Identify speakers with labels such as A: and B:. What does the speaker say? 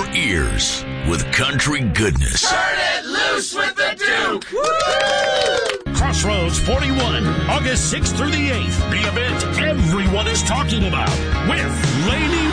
A: your ears with country goodness.
B: Turn it loose with the Duke! Woo!
C: Crossroads 41, August 6th through the 8th. The event everyone is talking about with Laney